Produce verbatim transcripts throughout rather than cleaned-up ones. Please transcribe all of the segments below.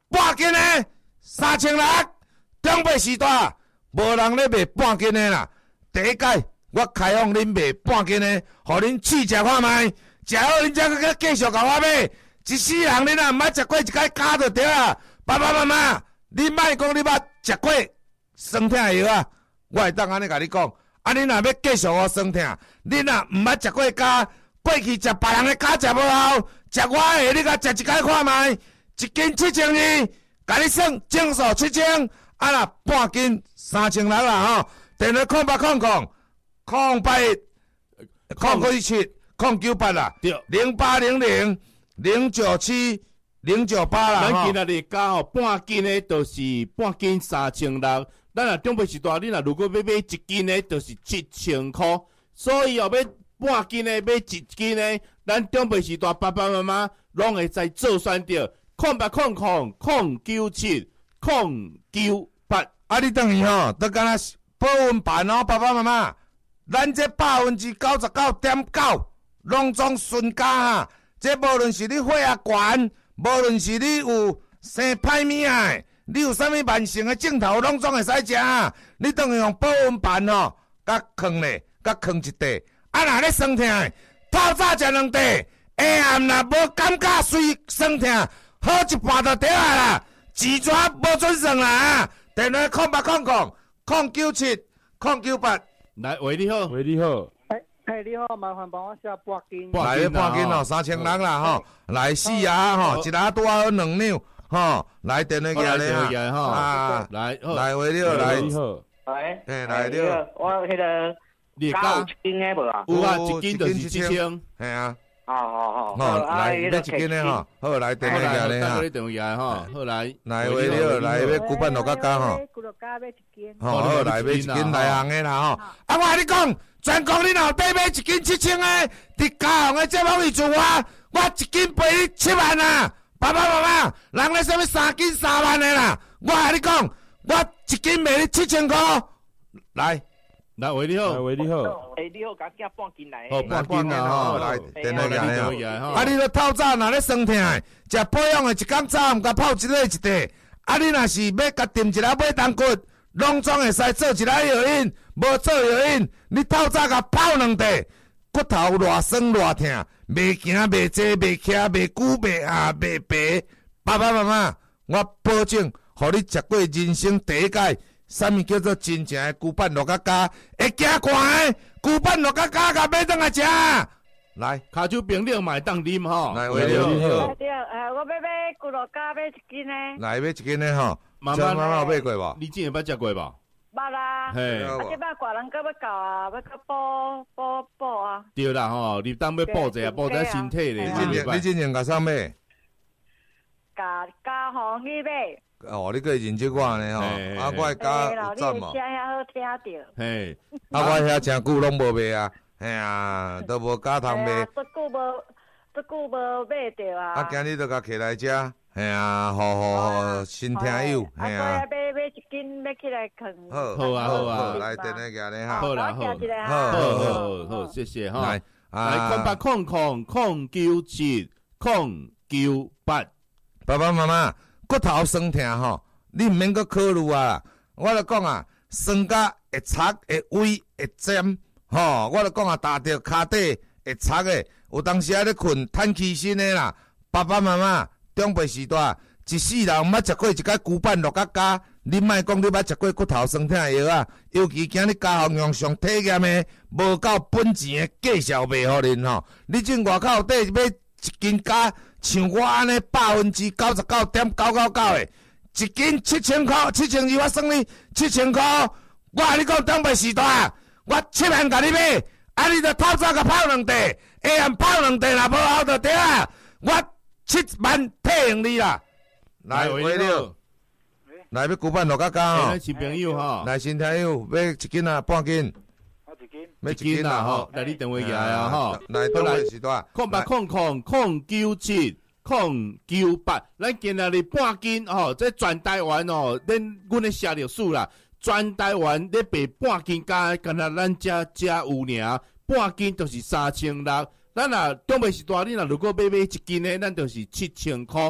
半斤的三千六，中北时代无人咧卖半斤的啦。第一届我开放恁卖半斤的，互恁试食看卖，食好恁才去继续甲我买。一世人恁啊，毋捌食过一摆加就对啊！爸爸妈妈，你莫讲你捌食过酸痛的药啊！我会当安尼甲你讲，啊，恁若要继续我酸痛，恁啊毋捌食过加，过去食别人的加食无效，食我的你甲食一摆看卖，一斤七千二，甲你算整数七千，啊啦半斤三千六啦吼。电话空八空空空八一空九七空九八啦，零八零零零九七零九八啦。 咱今仔日加吼半斤的，就是半斤三千六。咱若中北时代，你若如果要买一斤的，就是七千块。所以后要半斤的，买一斤的，咱中北时代爸爸妈妈拢会在做选择。空八空空空九七空九八。 啊，你等于吼，都敢若保温盘哦，爸爸妈妈，咱这百分之九十九点九，拢总顺价哈。这无论是你血压悬，无论是你有生歹物啊，你有啥物慢性的症头，拢总会使食啊。你等于用保温盘吼，甲放咧，甲放一块。啊，若咧酸痛，透早食两块，下暗若无感觉随酸痛，好一半就对啊啦。钱纸无准算啦啊！电话空八空空。空九七空九八， 来喂你好， 喂你好， 哎哎你好，麻烦帮我写半斤， 来半斤哦，三千六啦吼，来四啊吼，一下拄好两两吼，来电话过来哈， 啊， 来来喂你好，来你好， 哎， 哎来你好， 我迄个你加一斤的无啊？ 有啊，一斤就是七千， 系啊， 好好好， 好来买一斤的吼，好来电话过来哈， 电话来哈，好来， 来喂你好，来要古板六角加吼。吼，好来买一斤内行的啦吼。啊，我甲你讲，全国你后底买一斤七千的，伫嘉义的节目里做我，我一斤赔你七万啊！爸爸妈妈，人咧什么三斤三万的啦？我甲你讲，我一斤卖你七千块。来， 来喂你好， 喂你好， 哎你好，甲寄半斤来。 哦，半斤啊吼， 来电话来啊。 啊，你都透早若咧酸痛的，食保养的一工早毋甲泡一日一袋。啊，你若是要甲炖一粒马冬骨。拢总会使做一来药引，无做药引，你透早甲泡两袋，骨头偌酸偌痛，袂行袂坐袂徛袂久袂下袂白。爸爸妈妈，我保证，互你食过人生第一届，啥物叫做真正的牛板六角加，会惊寒的牛板六角加，甲买转来食。来， 骹酒冰冷嘛会当啉吼。 来，喂你好。 对，呃，我要买骨头加买一斤呢。 来，买一斤的吼。 妈妈， 妈妈有买过无？ 你之前捌食过无？ 捌啦。 嘿， 啊，即摆寡人搁要搞啊，要搁补补补啊。 对啦吼，你当要补者，补者身体咧。 你真正你真正甲啥买？ 加加互你买。 哦，你个认识我呢吼，啊，我加有赞嘛。 你声遐好听着。 嘿， 啊，我遐真久拢无卖啊，哎呀，都无加通卖。 这久无，这久无买着啊。 啊，今日就甲起来食。嘿啊，好好好，新听友，嘿啊。 啊，买买一斤，买起来啃。 好， 好啊，好啊， 来电话给你哈。 好啦，好， 好， 好，好，谢谢哈。 来， 来，空八空空空九七空九八。 爸爸妈妈，骨头酸痛吼，你毋免阁考虑啊。我著讲啊，酸甲会插会胃会尖吼，我著讲啊，踏着骹底会插的，有当时啊咧困叹气身的啦。爸爸妈妈。中辈时代，一世人毋捌食过一摆牛板六角加，你莫讲你捌食过骨头酸痛的药啊，尤其今日加防用上体验的，无够本钱的介绍卖互恁吼。你进外口底买一斤加，像我安尼百分之九十九点九九九的，一斤七千块，七千二我算你七千块。我甲你讲中辈时代，我七万甲你买，啊你着透早甲泡两袋，下暗泡两袋，若无效就对啊，我。七万退用你啦！来，喂你好，来要古板六角加吼， 新朋友吼， 来新听友，要一斤啊，半斤， 我一斤， 要一斤啦吼， 来你电话起来啊吼， 来倒来时段， 空八空空空九七空九八，咱今仔日半斤吼，这全台湾哦，恁阮咧写历史啦，全台湾咧卖半斤加，干那咱遮遮有尔，半斤就是三千六。咱若中北时代，你若如果买买一斤的，咱就是七千块。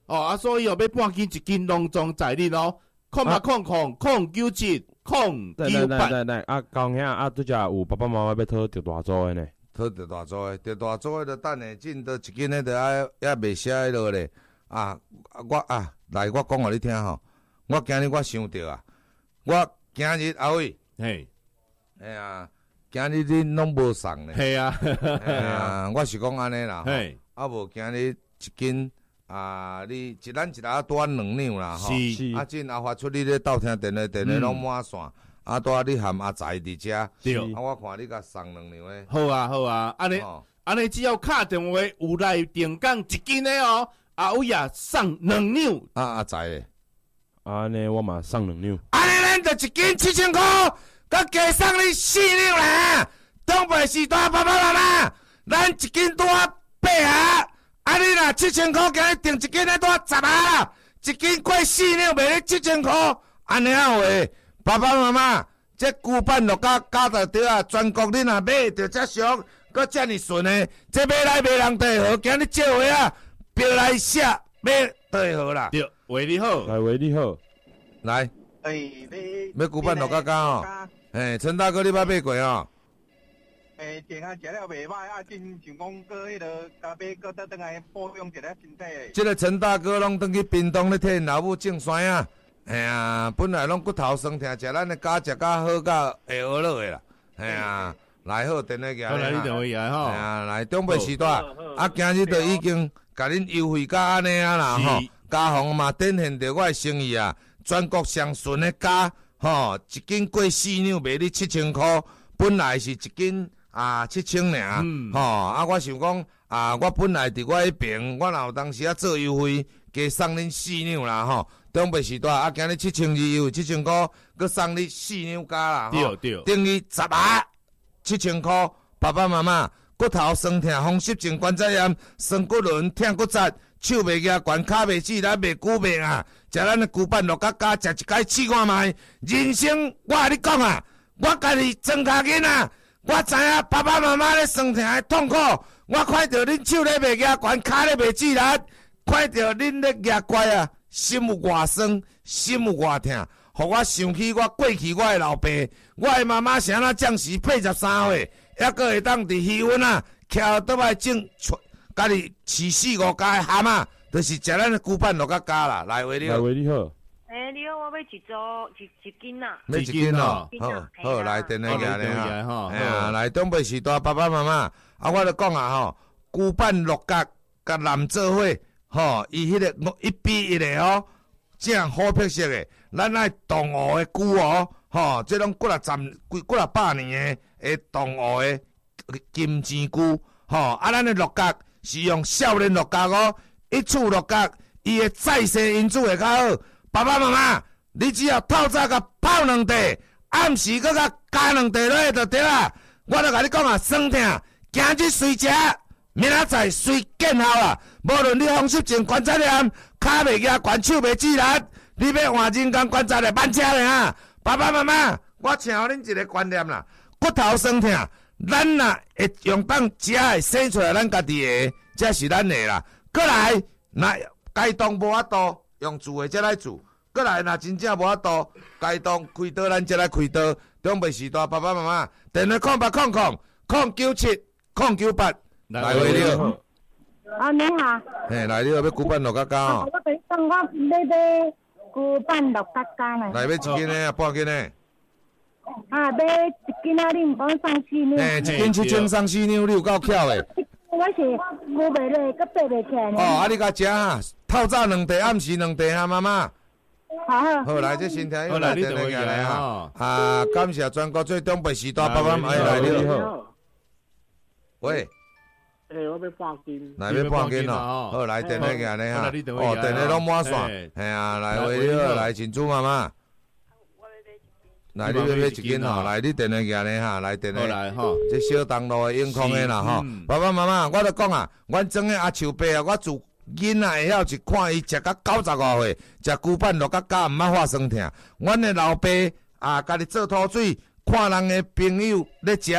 哦啊，所以哦要半斤一斤隆重在恁哦，空八空空空九七空对对九八。 对对，啊，高兄啊，拄则有爸爸妈妈要讨着大组的呢。 讨着大组的，着大组的，着等下进倒一斤的，着爱还未写迄落咧。啊，我啊，来，我讲互你听吼。我今日我想着啊，我今日阿伟， 嘿， 哎呀，今日恁拢无送咧。 嘿啊， 哎呀，我是讲安尼啦。 嘿， 啊无今日一斤啊，你一咱一人拄啊两两啦吼。 是啊，进啊发出你咧斗听电话，电话拢满线。啊，拄啊你含阿财伫遮。 对。 啊，我看你甲送两两咧。 好啊，好啊，安尼安尼只要敲电话有来定岗一斤的哦，阿伟啊送两两。 啊，阿财诶。 安尼我嘛送两两。 安尼咱就一斤七千块，佮加送你四两啦。东北时代爸爸妈妈，咱一斤拄啊八下，啊你若七千块，今日订一斤咧拄啊十下，一斤过四两卖你七千块，安尼啊话，爸爸妈妈，这旧版落甲加到对啊，全国你若买着遮俗，佮遮尔顺的，这买来买人地号，今日借话啊，标来写买地号啦。 对，为你好， 来为你好， 来。 诶，你要旧版落甲加哦。嘿，陈大哥，你捌买过哦？ 诶，订啊食了袂歹，啊，真想讲过迄个咖啡，搁倒转来保养一下身体诶。 即个陈大哥拢转去屏东咧替因老母种酸啊！哎呀，本来拢骨头酸痛，食咱的咖食甲好甲会学落的啦。哎呀，来好电话好来你电话来吼。 哎呀，来中北时代，啊，今日就已经甲恁优惠甲安尼啊啦吼，家红嘛展现着我的诚意啊！全国上顺的咖，吼，一斤过四两卖你七千块，本来是一斤。啊，七千尔， 嗯， 吼、哦，啊，我想讲，啊，我本来伫我迄边，我若有当时啊做优惠，加送恁四两啦，吼，中北时代，啊，今日七千二优惠七千块，佮送你四两加啦， 对对， 等于十下七千块，爸爸妈妈骨头酸痛、风湿症、关节炎、酸骨轮、痛骨折、手袂举悬、骹袂止力、袂久袂啊，食咱的旧版六角加，食一摆试看卖，人生我甲你讲啊，我家己装脚囡仔。我知影爸爸妈妈咧酸痛的痛苦，我看到恁手咧袂举悬，骹咧袂止力，看到恁咧举乖啊，心有偌酸，心有偌痛，互我想起我过去我的老爸，我的妈妈是安怎将士八十三岁，还阁会当伫鱼温啊，徛倒来种，家己饲四五家的蛤蟆，就是食咱的旧版落甲加啦，来为你。 来为你好。 诶，你好，我要一组一一斤呐。 要一斤哦，好，好，来电话来咧哈，哎呀，来东北时代爸爸妈妈，啊，我著讲啊吼，旧版六角甲蓝做伙，吼，伊迄个一比一的哦，正好配色的，咱爱动物的菇哦，吼，这种几啊十、几几啊百年的诶动物的金针菇，吼，啊，咱的六角是用少年六角哦，一处六角，伊的再生因子会较好。爸爸妈妈，你只要透早甲泡两茶，暗时佮甲加两茶落去就对啦。我著甲你讲啊，酸痛，今日随食，明仔载随见效啦。无论你风湿症、关节炎、骹袂举悬、手袂止力，你要换人工关节的慢车咧啊！爸爸妈妈，我请互恁一个观念啦，骨头酸痛，咱若会用当食的生出来，咱家己的，这是咱的啦。过来，若该动无法度。用煮的才来煮，过来若真正无法度，该当开刀咱才来开刀。中北时代爸爸妈妈，电话空八空空空九七空九八，来回了。 啊，你好。 嘿，来了，要旧版六角加哦。 我等讲我要买旧版六角加呢。 来要一斤的啊，半斤的。 啊，买一斤啊，你唔讲送四两。 嘿，一斤七千送四两，你有够巧的。 我是牛袂落，佮爬袂起来呢。 哦，啊，你甲食啊，透早两茶，暗时两茶啊，妈妈。 好好。 好，来这身体好来，你电话来来哈。啊，感谢全国最东北时代爸爸妈妈来了。喂。 诶，我要半斤。 来要半斤哦。好，来电话来咧哈。哦，电话拢满线。系啊，来为了来请主妈妈。来，你要买一斤吼，来你电话举咧哈，来电话来吼， 这小东路的永康的啦吼，爸爸妈妈，我著讲啊，阮种的阿树伯啊，我自囡仔会晓是看伊食到九十外岁，食旧版六角加毋捌发酸痛。阮的老爸啊，家己做土水，看人的朋友咧食，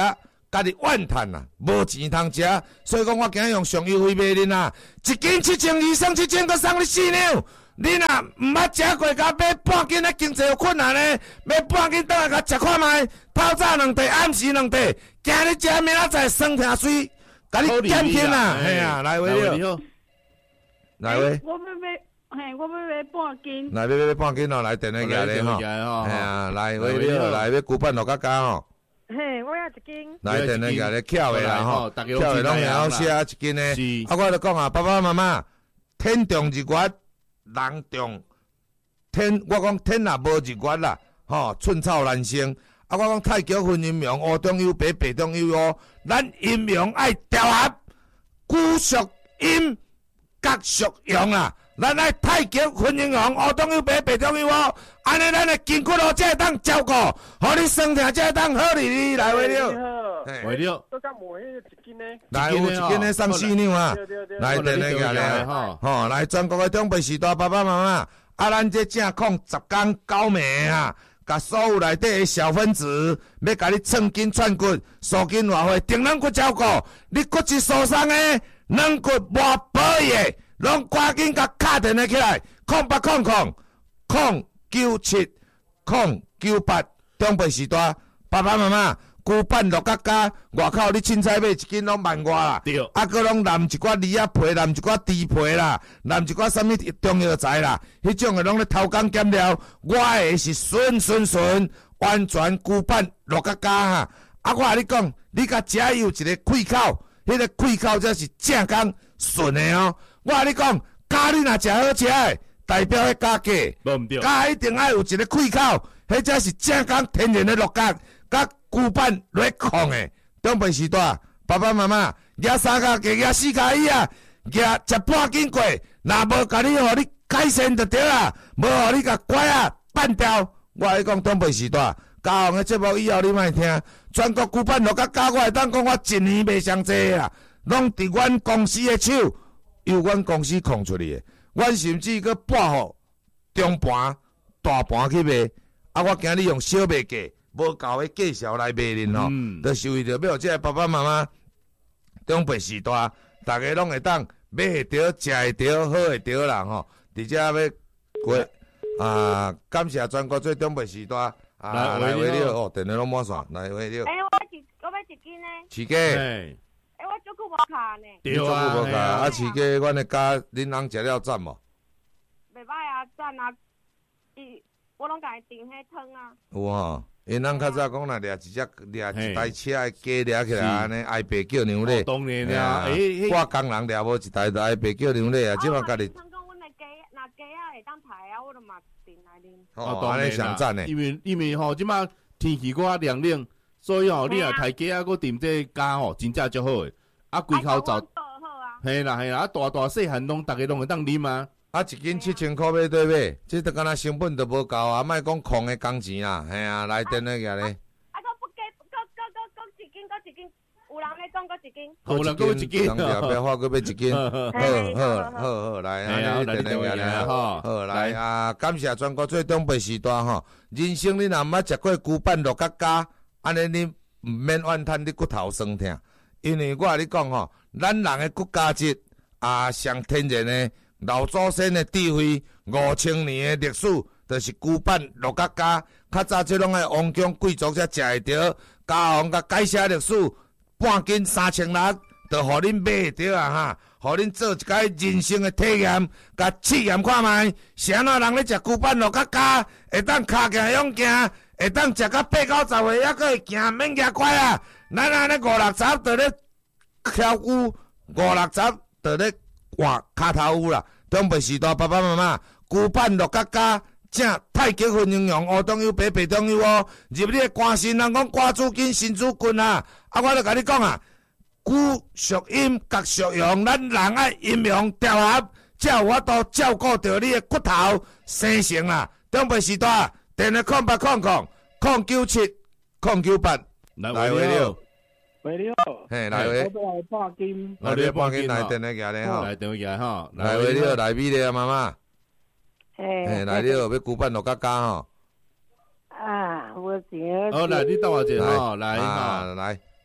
家己怨叹啊，无钱通食，所以讲我今日用上优惠卖恁啊，一斤七千二，送七千，搁送你四两。恁若毋捌食过，甲买半斤咧，经济有困难咧，买半斤倒来甲食看卖，透早两块，暗时两块，今日食明仔载酸疼水，甲你减轻啊，嘿啊，来话了，来话， 我要买，嘿，我要买半斤。 来要买半斤哦，来电话举咧吼，嘿啊，来话了，来要古板落甲加吼。 嘿，我要一斤。 来，电话举咧，巧的啦吼，巧的拢会晓写一斤呢。啊，我就讲啊，爸爸妈妈，天重日月，人重天，我讲天也无日月啦，吼，寸草难生。啊，我讲太极分阴阳，乌中有白，白中有乌，咱阴阳爱调合，古属阴，甲属阳啦。咱爱太极分阴阳，乌中有白，白中有乌，安尼咱的筋骨路才会当照顾，互你酸痛才会当好哩哩来话了。 话了， 都甲摸迄一斤呢？ 来有一斤的送四两啊！来电话举咧，吼，来全国的长辈时代爸爸妈妈，啊，咱这正控十天九暝啊，甲所有内底的小分子，要甲你寸筋串骨、塑筋活血、定软骨照顾，你骨质疏松的、软骨无保的，拢赶紧甲敲电话起来，空八空空空九七空九八，长辈时代爸爸妈妈。古板落甲加，外口你凊彩买一斤拢万外啦。对。啊，佮拢淋一寡梨仔皮，淋一寡猪皮啦，淋一寡啥物中药材啦，迄种诶拢咧偷工减料。我诶是顺顺顺，完全古板落甲加哈。啊，我甲你讲，你甲食有一个气口，迄、那个气口才是正工顺诶哦。我甲你讲，咖你若食好食诶，代表迄加价。无毋对。加一定爱有一个气口，迄才是正工天然诶落角。甲古板落控诶，长辈时代，爸爸妈妈举三脚鸡，举四脚椅啊，举食半斤过，若无甲你，互你改善就对啦，无互你甲拐啊绊掉。我来讲长辈时代，嘉宏诶节目以后你莫听，全国古板落甲教我会当讲我一年卖上济啦，拢伫阮公司诶手，由阮公司控出去诶，阮甚至搁拨互中盘、大盘去卖，啊，我今日用小卖价。无够的介绍来卖恁吼，就、嗯、是为着要即个爸爸妈妈长辈时代，大家拢会当买会着、食会着、好会着啦吼。而且要过啊，感谢全国最长辈时代啊，来话了哦，电话拢满线，来话了。 诶、欸，我一我要一斤呢。 饲鸡。诶、 欸，我足久无卡呢。 对啊，无卡啊，饲鸡，阮的家恁翁食了赞无？ 袂歹啊，赞啊！伊我拢甲伊订迄汤啊。 有吼。因咱较早讲啦，掠一只掠一台车的鸡掠起来安尼，挨白叫娘咧。 当然啦， 我工人掠无一台，就挨白叫娘咧啊！即摆家己。 像讲阮的鸡，若鸡啊会当排啊，我就嘛订来啉。 哦，安尼上赞诶。 因为因为吼，即摆天气搁较凉冷，所以吼，你若台鸡啊，搁订这家吼，真正足好诶。啊，规口走。嘿啦嘿啦，啊大大细汉拢，逐个拢会当啉啊。啊，一斤七千块买对买，这都敢若成本都无够啊！莫讲空的工钱啦，系啊，来电话个咧。 啊，搁不加，搁搁搁搁一斤，搁一斤，有人咧讲搁一斤。 有人搁一斤， 人家不要花搁买一斤。好好好好，来，啊，你电话个咧，好，好来啊！感谢全国最长辈时代吼，人生你若毋捌食过牛板肉甲加，安尼你毋免怨叹你骨头酸痛，因为我甲你讲吼，咱人的骨价值啊，上天然的。老祖先的智慧，五千年的历史，就是牛板肉甲加。较早即拢个王公贵族才食会着，嘉宏甲改写历史，半斤三千六，就互恁买会着啊哈！互恁做一摆人生的体验，甲试验看卖，是安怎人咧食牛板肉甲加，会当骹行勇行，会当食到八九十岁，还佫会行免举拐啊！咱安尼五六十，就咧跳舞，五六十就咧。换骹头有啦，长辈时代爸爸妈妈，牛板肉甲加，正太极分阴阳，乌中有白，白中有乌，入你的肝肾，人讲肝主筋，肾主筋啊！啊，我著甲你讲啊，古属阴，甲属阳，咱人爱阴阳调合，才有法度照顾着你的骨头生成啦。长辈时代，电话空八空空空九七空九八，来话了。 喂，你好。 嘿，来话。 我来半斤。 我来半斤来电话举咧吼。 来电话举吼。 来话了，来米咧啊，妈妈。嘿，来了，要牛板肉甲加吼。 啊，无钱。 好，来你等我一下吼，来吼， 来。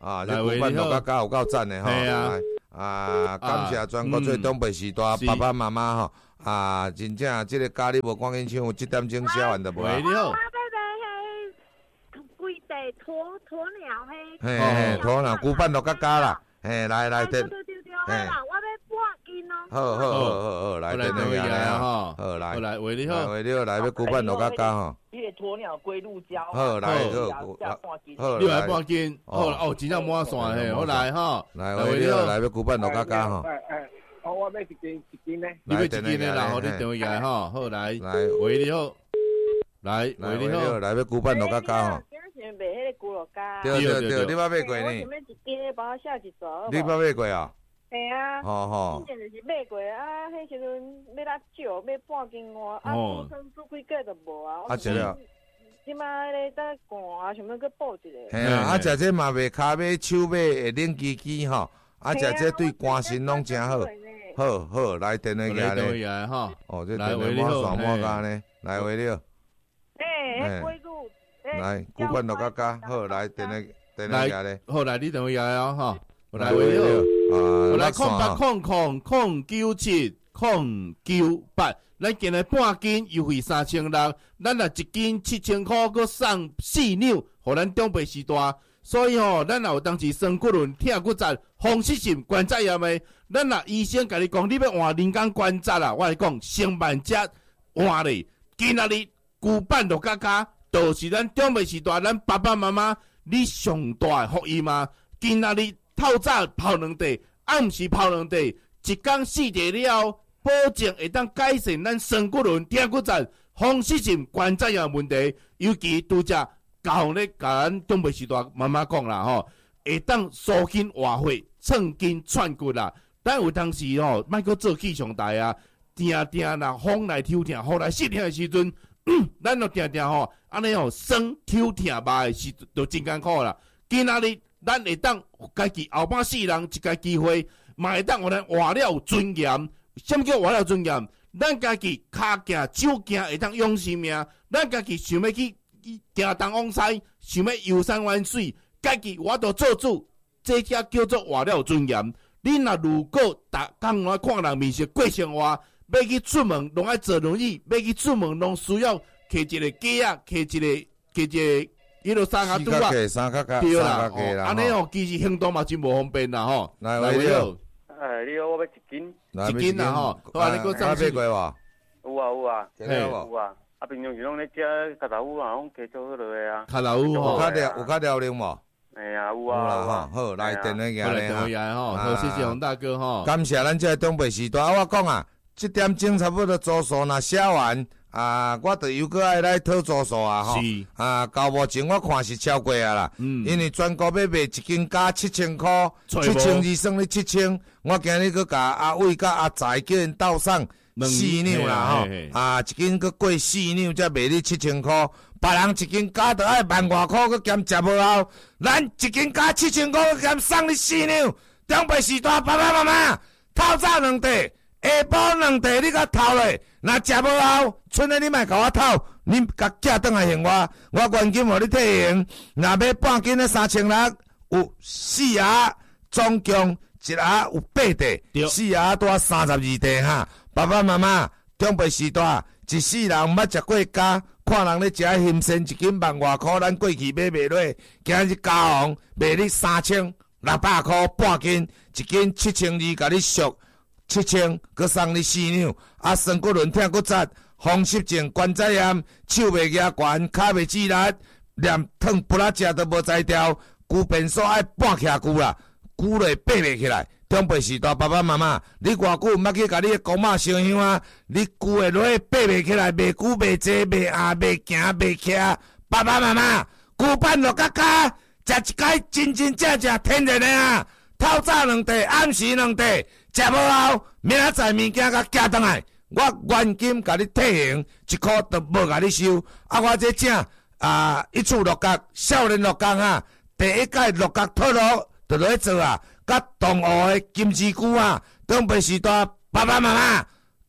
啊，这古板路甲家有够赞的吼，来啊，感谢全国最东北时代爸爸妈妈吼，啊，真正这个家你无赶紧唱，有一点钟写完就无啊。 我要买迄规地鸵鸵鸟迄， 嘿嘿，鸵鸟古板路甲家啦，嘿，来来对等， 对对对，好啦，我要半斤哦。 好好好好好，来等等下来吼，好来， 来为你好， 为你好，来要古板路甲家吼。 迄个鸵鸟龟鹿胶， 好来好， 好，你来半斤，好哦，真正满线嘿，好来吼， 来为你好，来要古板路甲家吼。 哎哎，好，我要一斤一斤呢。 你要一斤的啦，好，你等一下吼，好来， 来为你好，来为你好， 来要古板路甲家吼。 今日卖迄个咕噜胶。 对对对，你捌买过呢？ 我想要一斤的，帮我写一撮。 你捌买过啊？ 系啊。 吼吼。 之前就是买过啊，迄时阵要较少，买半斤外，啊，煮汤煮几个就无啊。 啊，食了。 即摆迄个在寒啊，想要去补一个。 嘿啊，啊，食这嘛袂骹尾手尾会冷叽叽吼，啊，食这对肝肾拢真好。好好，来电话下咧。 哈。 哦，这电话满线满家呢，来为了。 诶，迄龟骨。 来，古板路甲家，好来电话电话下咧。 好来，你电话下来哦，哈。来为了。啊，来空八空空空九七空九八。咱今日半斤优惠三千六，咱若一斤七千块，搁送四两，互咱中北时代。所以吼，咱若有当时酸骨轮、疼骨折、风湿性关节炎的，咱若医生甲你讲，你要换人工关节啦，我来讲，成万只换咧。今仔日旧版落甲家，就是咱中北时代，咱爸爸妈妈你上大的福音嘛。今仔日透早泡两地，暗时泡两地，一工四地了。保证会当改善咱酸骨轮、疼骨折、风湿性关节炎问题，尤其拄则教咧甲咱中北时代妈妈讲啦吼，会当疏筋活血、创筋串骨啦。咱有当时吼，莫阁做气象台啊，定定啦，风来抽疼、雨来湿疼的时阵，咱就定定吼，安尼吼酸抽疼麻的时就真艰苦啦。今仔日咱会当家己后半世人一个机会，嘛会当互咱活了有尊严。什么叫活了尊严？咱家己骹行、手行会当养生命，咱家己想要去行东往西，想要游山玩水，家己我都做主，这才叫做活了有尊严。你若如果逐工来看人面色过生活，要去出门拢爱坐轮椅，要去出门拢需要摕一个架啊，摕一个摕一个迄落三脚拄啊，对啦，安尼哦，其实行动嘛真无方便啦吼。 来，你好。 哎，你好，我要一斤， 一斤啦吼，好啊，你搁涨买过无？ 有啊有啊， 嘿有啊，啊平常时拢咧食卡达乌啊，拢加做好落个啊。 卡达乌吼， 有较了有较了零无？ 哎呀，有啊有啊， 好，来电话下咧哈，来吼，好，谢谢洪大哥吼。 感谢咱这东北时代，我讲啊，这点钟差不多住宿若写完。啊，我著又搁爱来讨住宿啊吼！啊，到目前我看是超过啊啦，嗯、因为全国要卖一斤加七千块，七千二算你七千，我今日搁甲阿伟甲阿财叫因斗送四两啦吼，啊，一斤搁过四两才卖你七千块，别人一斤加著爱万外块，搁兼食无后，咱一斤加七千块，搁兼送你四两，中北时代爸爸妈妈透早两地。下晡两地你甲偷咧，若食无后，剩诶你莫甲我偷，你甲寄转来还我，我原金互你退还。若要半斤诶三千六，有四盒，总共一盒有八块，四盒多三十二块哈。爸爸妈妈，中北时代一世人捌食过家，看人咧食新鲜，一斤万外箍，咱过去买袂落，今日加红卖你三千六百箍半斤，一斤七千二，甲你俗。七千，佮送你四两，啊，酸骨轮疼骨折，风湿症关节炎，手袂举悬，骹袂止力，连汤不拉食都无才调，牛便所爱搬起久啦，久咧爬袂起来。中北时代爸爸妈妈，你偌久毋捌去甲你诶公妈烧香啊？你久诶落去爬袂起来，袂久袂坐袂压袂行袂徛，爸爸妈妈，旧板落甲家，食一摆真真正正天然诶啊！透早两地，暗时两地。食无后，明仔载物件甲寄倒来，我原金甲你退还，一箍都无甲你收。啊，我这正啊，一次六角，少年六角哈，第一届六角套路就落去做啊。甲同学的金枝菇啊，东北时代爸爸妈妈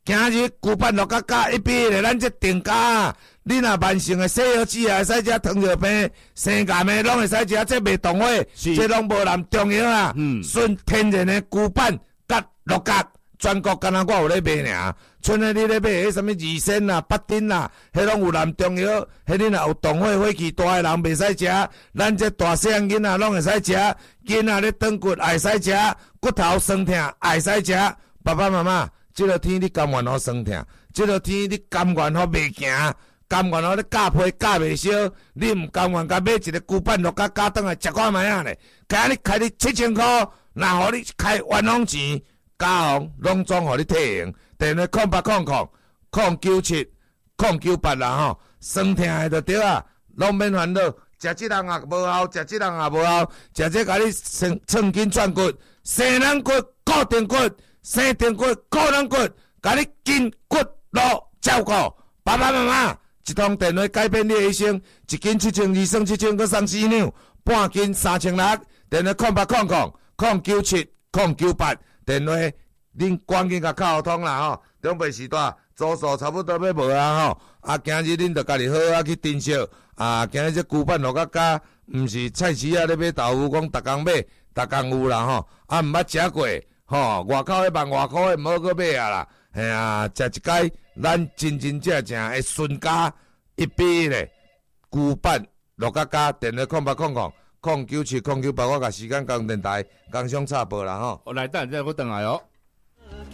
今日旧版六角加一比咧，咱这定价，你若慢性的细腰子也会使食，糖尿病、生癌的拢会使食，这袂动话，这拢无那么重要啦。嗯，纯天然的旧版甲六角，全国敢若我有咧卖尔。剩的你咧买迄什么二仙啦、八丁啦，迄拢有那么重要。迄你若有动火火气大的人袂使食，咱这大细囡仔拢会使食。囡仔咧长骨也会使食，骨头酸痛也会使食。爸爸妈妈。这个天你甘愿好酸痛，这个天你甘愿好袂行，甘愿好咧加皮加袂烧，你毋甘愿甲买一个旧版六角加转来食看卖啊咧？今日开你七千块，若互你开冤枉钱，加红拢总互你退用。电话空八空空空九七空九八啦吼，酸痛的就对啊，拢免烦恼。食即人也无效，食即人也无效，食这甲你寸寸筋转骨、生人骨、固定骨。生定骨、个人骨，甲你筋骨路照顾。爸爸妈妈，一通电话改变你的一生，一斤七千，二算七千，搁送四两，半斤三千六。电话空八空空空九七空九八，电话恁赶紧甲敲通啦吼！中北时代租数差不多要无啊吼，啊，今日恁着家己好啊去珍惜啊！今日这旧版六角加，毋是菜市啊咧买豆腐，讲逐工买，逐工有啦吼，啊毋捌食过。吼，外口迄万外箍诶，毋好搁买啊啦！嘿啊，食一摆，咱真真正正会顺家一比咧，旧版六角加，电话空八空空空九七空九八，我甲时间讲电台，工商插播啦吼。 我来等下再我等来哦。